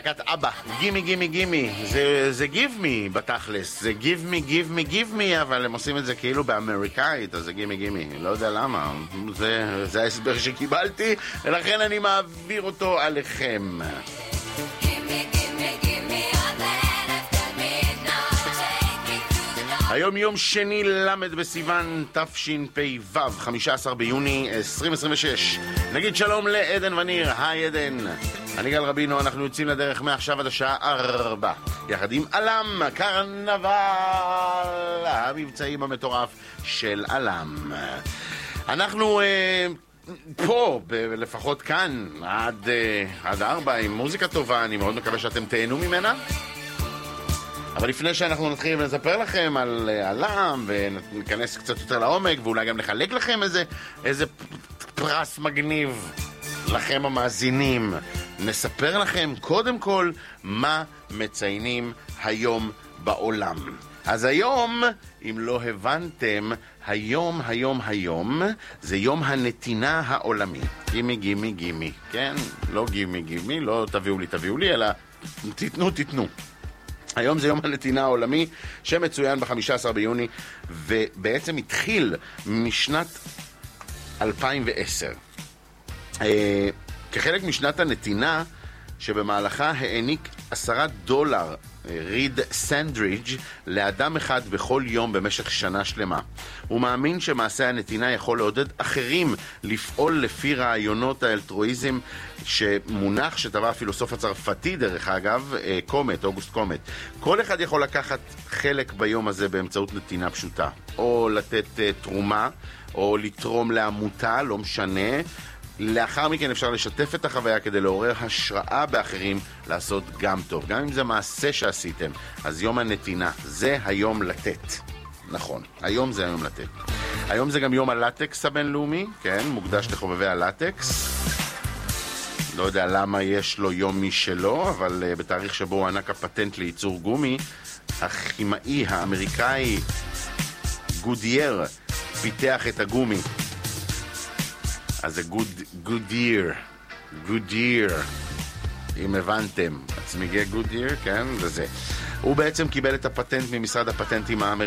להקת אבא, גימי גימי גימי, זה give me בתכלס, זה give me give me give me, אבל הם עושים את זה כאילו באמריקאית, אז זה גימי גימי, לא יודע למה, זה ההסבר שקיבלתי, ולכן אני מעביר אותו עליכם. היום יום שני למד בסיוון תשפ"ו, 15 ביוני 2026. נגיד שלום לעדן וניר, היי עדן. אני גל רבינו, אנחנו יוצאים לדרך מעכשיו עד השעה 4, יחד עם אלם, קרנבל, המבצעים המטורף של אלם. אנחנו פה, לפחות כאן, עד 4 עם מוזיקה טובה, אני מאוד מקווה שאתם תהנו ממנה. אבל לפני שאנחנו נתחיל לספר לכם על אלם וניכנס קצת יותר לעומק ואולי גם נחלק לכם איזה פרס מגניב לכם המאזינים, נספר לכם קודם כל מה מציינים היום בעולם. אז היום, אם לא הבנתם, היום זה יום הנתינה העולמי. גימי גימי גימי, כן? לא גימי גימי, לא תביאו לי, אלא תיתנו. היום זה יום הנתינה העולמי שמצוין ב-15 ביוני ובעצם התחיל משנת 2010 כחלק משנת הנתינה שבמהלכה העניק $10 ריד סנדריג' לאדם אחד בכל יום במשך שנה שלמה. הוא מאמין שמעשה הנתינה יכול לעודד אחרים לפעול לפי רעיונות האלטרואיזם שמונח שטבע הפילוסוף הצרפתי דרך אגב, אוגוסט קומט. כל אחד יכול לקחת חלק ביום הזה באמצעות נתינה פשוטה, או לתת תרומה, או לתרום לעמותה, לא משנה. לאחר מכן אפשר לשתף את החוויה כדי לעורר השראה באחרים לעשות גם טוב, גם אם זה מעשה שעשיתם. אז יום הנתינה, זה היום לתת. נכון, היום זה היום לתת. היום זה גם יום הלטקס הבינלאומי, כן, מוקדש לחובבי הלטקס. לא יודע למה יש לו יום משלו, אבל בתאריך שבו הוא ענק הפטנט לייצור גומי, הכימאי האמריקאי גודייר פיתח את הגומי. אז זה גודייר, אם הבנתם, צמיגי גודייר, כן, זה. הוא בעצם קיבל את הפטנט ממשרד הפטנטים האמריקאי,